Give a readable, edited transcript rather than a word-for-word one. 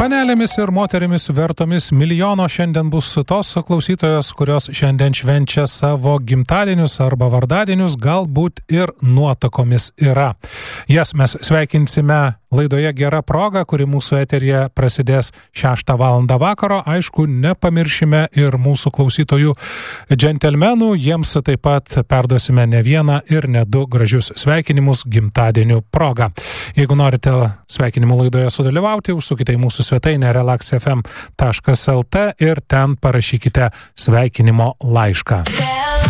Panelėmis ir moterimis vertomis milijono šiandien bus tos klausytojos, kurios šiandien švenčia savo gimtadienius arba vardadienius, galbūt ir nuotakomis yra. Jas mes sveikinsime laidoje Gera proga, kuri mūsų eteryje prasidės 6 valandą vakaro. Aišku, nepamiršime ir mūsų klausytojų džentelmenų, jiems taip pat perduosime ne vieną ir ne du gražius sveikinimus gimtadienių proga. Jeigu norite sveikinimų laidoje sudalyvauti, užsukite į mūsų svetainę relax.fm.lt ir ten parašykite sveikinimo laišką.